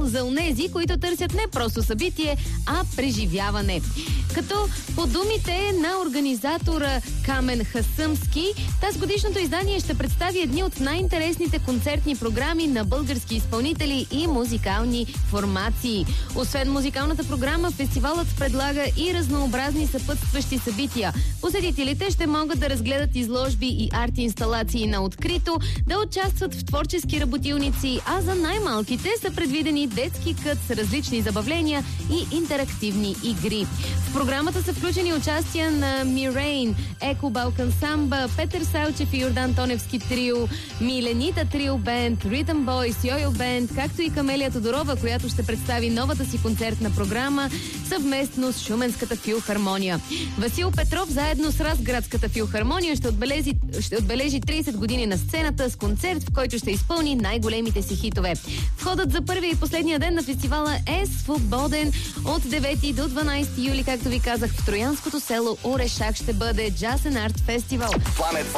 за онези, които търсят не просто събитие, а преживяване. Като по думите на организатора Камен Хасъмски, тази годишното издание ще представи едни от най-интересните концертни програми на български изпълнители и музикални формации. Освен музикалната програма, фестивалът предлага и разнообразни съпътстващи събития. Посетителите ще могат да разгледат изложби и арт-инсталации на открито, да участват в творчески работилници, а за най-малките са предвидени детски кът с различни забавления и интерактивни игри. В програмата са включени участия на Мирейн, Еко Балкан Самба, Петър Салчев и Йордан Тоневски трио, Миленита трио бенд, Ритъм Бойс, Йойо бенд, както и Камелия Тодорова, която ще представи новата си концертна програма съвместно с Шуменската филхармония. Васил Петров заедно с Разградската филхармония ще отбележи 30 години на сцената с концерт, в който ще изпълни най-големите си хитове. Входът за първия и последния ден на фестивала е свободен. От 9 до 12 юли, както ви казах, в Троянското село Орешак ще бъде Jazz and Art Festival.